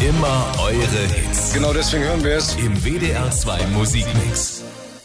Immer eure Hits. Genau deswegen hören wir es. Im WDR 2 Musikmix.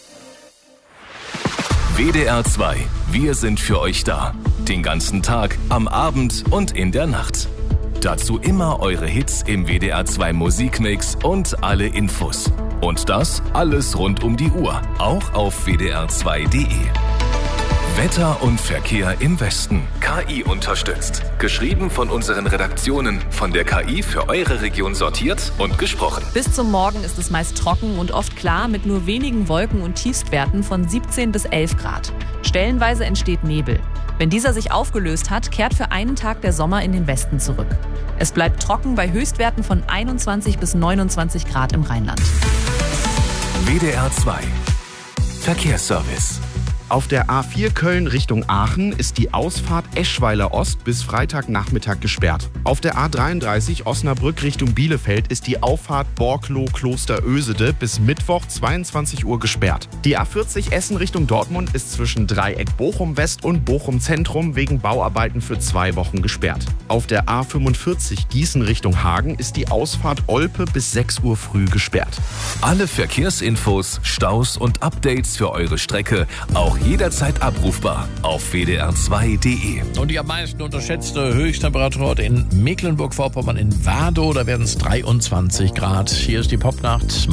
WDR 2, wir sind für euch da. Den ganzen Tag, am Abend und in der Nacht. Dazu immer eure Hits im WDR 2 Musikmix und alle Infos. Und das alles rund um die Uhr, auch auf wdr2.de. Wetter und Verkehr im Westen. KI unterstützt. Geschrieben von unseren Redaktionen. Von der KI für eure Region sortiert und gesprochen. Bis zum Morgen ist es meist trocken und oft klar mit nur wenigen Wolken und Tiefstwerten von 17 bis 11 Grad. Stellenweise entsteht Nebel. Wenn dieser sich aufgelöst hat, kehrt für einen Tag der Sommer in den Westen zurück. Es bleibt trocken bei Höchstwerten von 21 bis 29 Grad im Rheinland. WDR 2 Verkehrsservice. Auf der A4 Köln Richtung Aachen ist die Ausfahrt Eschweiler Ost bis Freitagnachmittag gesperrt. Auf der A33 Osnabrück Richtung Bielefeld ist die Auffahrt Borklow-Kloster Ösede bis Mittwoch 22 Uhr gesperrt. Die A40 Essen Richtung Dortmund ist zwischen Dreieck Bochum West und Bochum Zentrum wegen Bauarbeiten für 2 Wochen gesperrt. Auf der A45 Gießen Richtung Hagen ist die Ausfahrt Olpe bis 6 Uhr früh gesperrt. Alle Verkehrsinfos, Staus und Updates für eure Strecke auch jederzeit abrufbar auf wdr2.de. Und die am meisten unterschätzte Höchsttemperatur heute in Mecklenburg-Vorpommern in Wadow, da werden es 23 Grad. Hier ist die Popnacht.